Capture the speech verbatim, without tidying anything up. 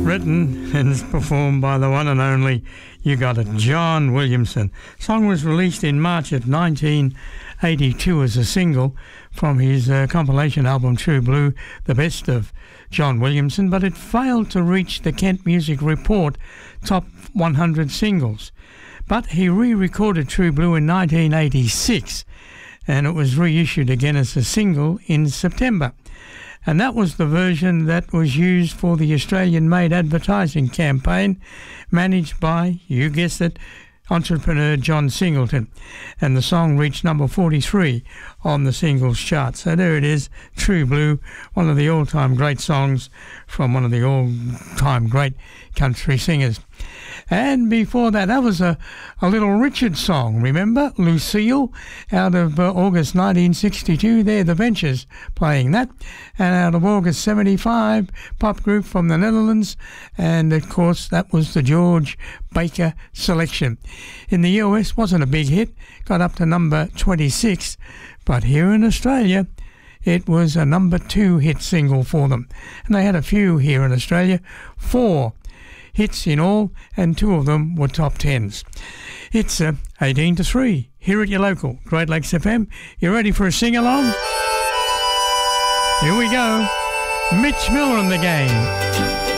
written and is performed by the one and only, you got it, John Williamson. Song was released in March of nineteen eighty-two as a single from his uh, compilation album True Blue, the best of John Williamson, but it failed to reach the Kent Music Report top one hundred singles. But he re-recorded True Blue in nineteen eighty-six, and it was reissued again as a single in September. And that was the version that was used for the Australian-made advertising campaign managed by, you guessed it, entrepreneur John Singleton. And the song reached number forty-three on the singles chart. So there it is, True Blue, one of the all-time great songs from one of the all-time great country singers. And before that, that was a, a Little Richard song, remember? Lucille, out of uh, August nineteen sixty-two. They're the Ventures playing that. And out of August seventy-five, pop group from the Netherlands. And, of course, that was the George Baker Selection. In the U S, wasn't a big hit, got up to number twenty-six. But here in Australia, it was a number two hit single for them. And they had a few here in Australia, four hits in all, and two of them were top tens. It's uh, eighteen to three here at your local Great Lakes F M. You ready for a sing-along? Here we go. Mitch Miller and the gang.